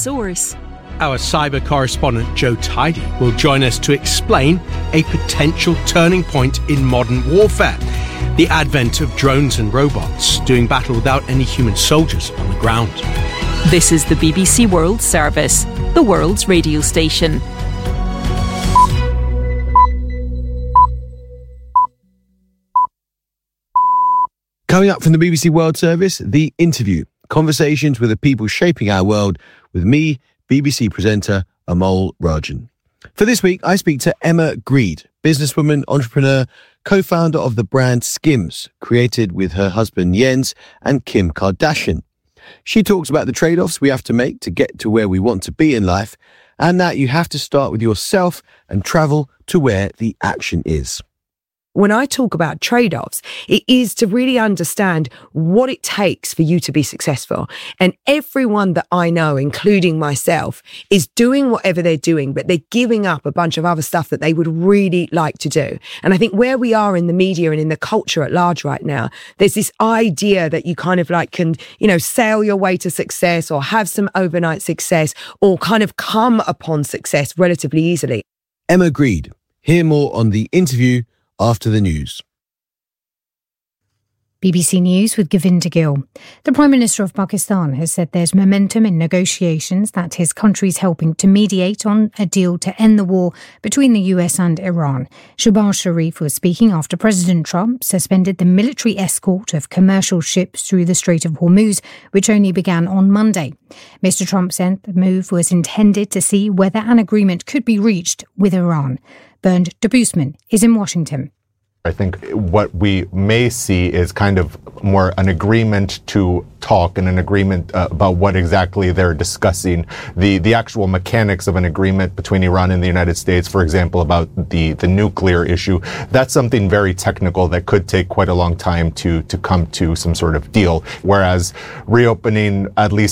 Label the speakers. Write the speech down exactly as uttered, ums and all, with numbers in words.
Speaker 1: source.
Speaker 2: Our cyber correspondent Joe Tidy will join us to explain a potential turning point in modern warfare. The advent of drones and robots doing battle without any human soldiers on the ground.
Speaker 1: This is the B B C World Service, the world's radio station.
Speaker 3: Coming up from the B B C World Service, The Interview. Conversations with the people shaping our world with me, B B C presenter Amol Rajan. For this week, I speak to Emma Grede, businesswoman, entrepreneur, co-founder of the brand Skims, created with her husband Jens and Kim Kardashian. She talks about the trade-offs we have to make to get to where we want to be in life, and that you have to start with yourself and travel to where the action is.
Speaker 4: When I talk about trade-offs, it is to really understand what it takes for you to be successful. And everyone that I know, including myself, is doing whatever they're doing, but they're giving up a bunch of other stuff that they would really like to do. And I think where we are in the media and in the culture at large right now, there's this idea that you kind of like can, you know, sail your way to success or have some overnight success or kind of come upon success relatively easily.
Speaker 3: Emma Grede. Hear more on The Interview after the news.
Speaker 5: B B C News with Govinda Gill. The Prime Minister of Pakistan has said there's momentum in negotiations that his country's helping to mediate on a deal to end the war between the U S and Iran. Shehbaz Sharif was speaking after President Trump suspended the military escort of commercial ships through the Strait of Hormuz, which only began on Monday. Mister Trump said the move was intended to see whether an agreement could be reached with Iran. Bernd de Boosman is in Washington.
Speaker 6: I think what we may see is kind of more an agreement to talk and an agreement uh, about what exactly they're discussing. The the actual mechanics of an agreement between Iran and the United States, for example, about the, the nuclear issue, that's something very technical that could take quite a long time to, to come to some sort of deal. Whereas reopening at least